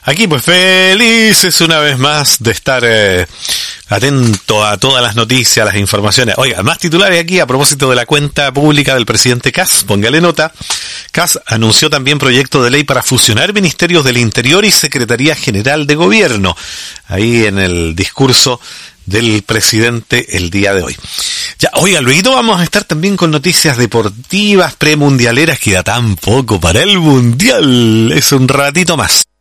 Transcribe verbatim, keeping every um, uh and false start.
Aquí pues felices una vez más de estar eh, atento a todas las noticias, las informaciones. Oiga, más titulares aquí a propósito de la cuenta pública del presidente Kast. Póngale nota. Kast anunció también proyecto de ley para fusionar Ministerios del Interior y Secretaría General de Gobierno. Ahí en el discurso del presidente el día de hoy. Ya, oiga, luego vamos a estar también con noticias deportivas premundialeras. Queda tan poco para el mundial. Es un ratito más.